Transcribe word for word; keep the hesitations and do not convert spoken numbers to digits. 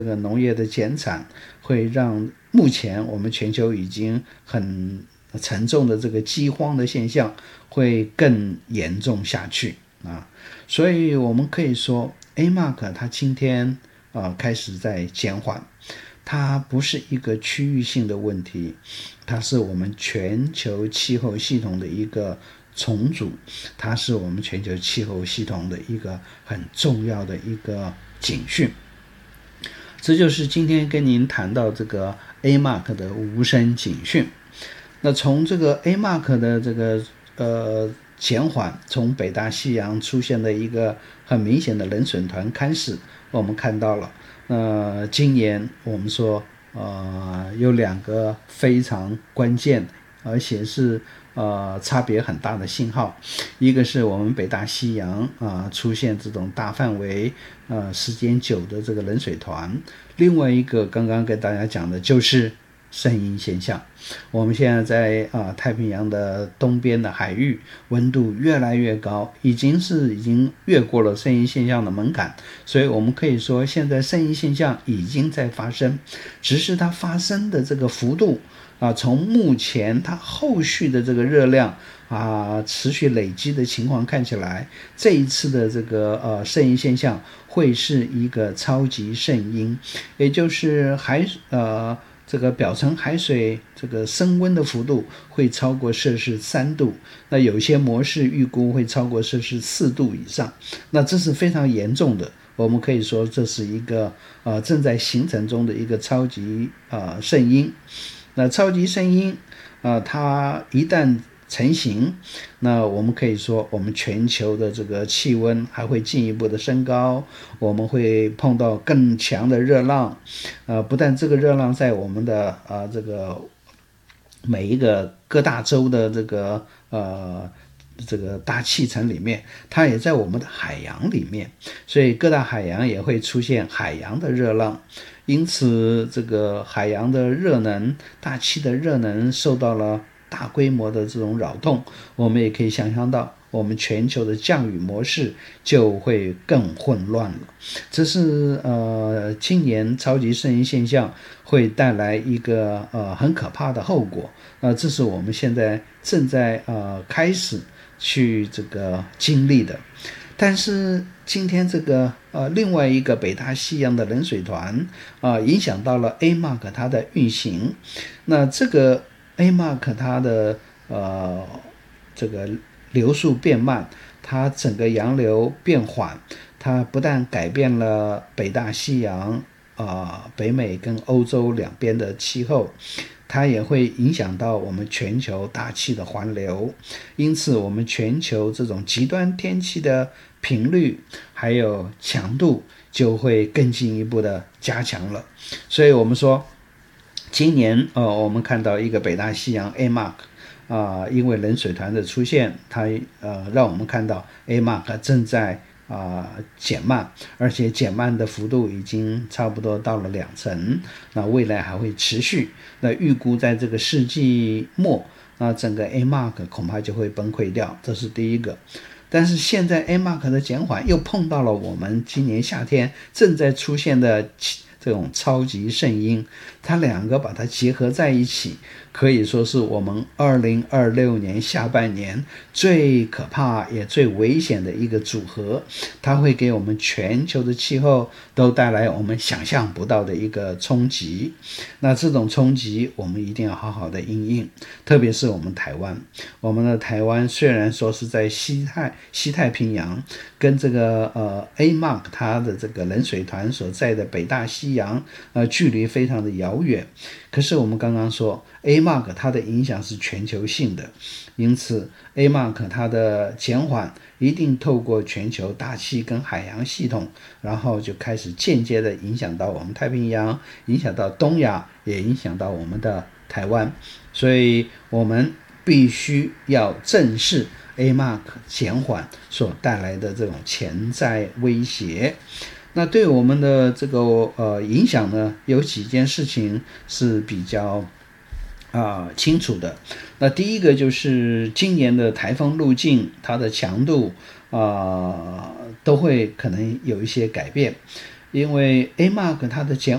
这个农业的减产，会让目前我们全球已经很沉重的这个饥荒的现象会更严重下去啊。所以我们可以说 A M A C 它今天啊开始在减缓，它不是一个区域性的问题，它是我们全球气候系统的一个重组，它是我们全球气候系统的一个很重要的一个警讯。这就是今天跟您谈到这个 A M A C 的无声警讯。那从这个 A M A C 的这个呃减缓，从北大西洋出现的一个很明显的冷水团开始，我们看到了，呃，今年我们说呃有两个非常关键，而且是呃差别很大的信号，一个是我们北大西洋啊、呃、出现这种大范围呃时间久的这个冷水团，另外一个刚刚跟大家讲的就是声音现象。我们现在在啊、呃、太平洋的东边的海域，温度越来越高，已经是已经越过了声音现象的门槛，所以我们可以说现在声音现象已经在发生，只是它发生的这个幅度啊，从目前它后续的这个热量啊持续累积的情况看起来，这一次的这个呃声音现象会是一个超级圣婴，也就是海呃这个表层海水这个升温的幅度会超过摄氏三度，那有些模式预估会超过摄氏四度以上，那这是非常严重的。我们可以说这是一个呃正在形成中的一个超级呃圣婴。那超级圣婴呃它一旦成型，那我们可以说我们全球的这个气温还会进一步的升高，我们会碰到更强的热浪，呃，不但这个热浪在我们的呃这个每一个各大洲的这个呃这个大气层里面，它也在我们的海洋里面，所以各大海洋也会出现海洋的热浪，因此这个海洋的热能、大气的热能受到了大规模的这种扰动，我们也可以想象到我们全球的降雨模式就会更混乱了。这是呃今年超级圣婴现象会带来一个呃很可怕的后果，呃这是我们现在正在呃开始去这个经历的。但是今天这个呃另外一个北大西洋的冷水团啊、呃，影响到了 A M A C 它的运行，那这个 A M A C 它的呃这个流速变慢，它整个洋流变缓，它不但改变了北大西洋啊、呃、北美跟欧洲两边的气候，它也会影响到我们全球大气的环流，因此我们全球这种极端天气的频率还有强度就会更进一步的加强了。所以我们说今年呃，我们看到一个北大西洋 A M A C 啊、呃，因为冷水团的出现，它呃让我们看到 A M A C 正在啊、呃、减慢，而且减慢的幅度已经差不多到了两成，那未来还会持续。那预估在这个世纪末，那整个 A M A C 恐怕就会崩溃掉，这是第一个。但是现在 A M A C 的减缓又碰到了我们今年夏天正在出现的这种超级圣婴，它两个把它结合在一起，可以说是我们二零二六年下半年最可怕也最危险的一个组合，它会给我们全球的气候都带来我们想象不到的一个冲击。那这种冲击我们一定要好好的因应，特别是我们台湾，我们的台湾虽然说是在西太西太平洋，跟这个呃 A M A C 它的这个冷水团所在的北大西洋呃距离非常的遥远，可是我们刚刚说 A M A C 它的影响是全球性的，因此 A M A C 它的减缓一定透过全球大气跟海洋系统，然后就开始间接的影响到我们太平洋，影响到东亚，也影响到我们的台湾，所以我们必须要正视 A M A C 减缓所带来的这种潜在威胁。那对我们的这个呃影响呢，有几件事情是比较啊、呃、清楚的。那第一个就是今年的台风路径，它的强度啊、呃、都会可能有一些改变，因为 A M A C 它的减